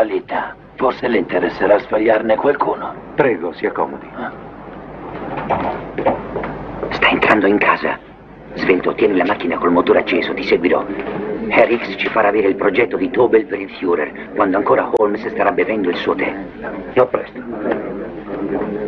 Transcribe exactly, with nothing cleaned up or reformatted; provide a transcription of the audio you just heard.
qualità. Forse le interesserà sfogliarne qualcuno. Prego, si accomodi. Sta entrando in casa. Svento, tieni la macchina col motore acceso, ti seguirò. Harris ci farà avere il progetto di Tobel per il Führer, quando ancora Holmes starà bevendo il suo tè. A presto.